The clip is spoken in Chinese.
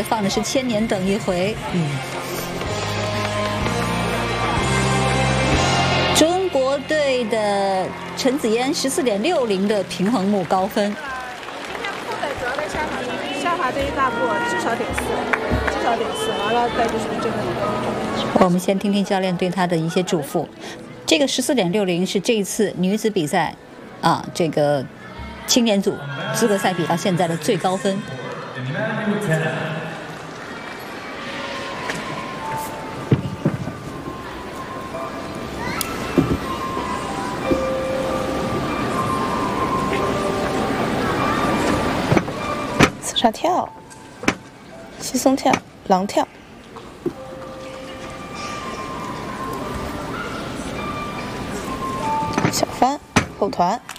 位放的是《千年等一回》。中国队的陈子嫣14.60的平衡木高分。 今天扣的主要在下滑这一大步，至少点4，完了再就是这个。 我们先听听教练对他的一些嘱咐。这个14.60是这一次女子比赛这个青年组资格赛比到现在的最高分。 四叉跳，西松跳，狼跳。小翻，后团。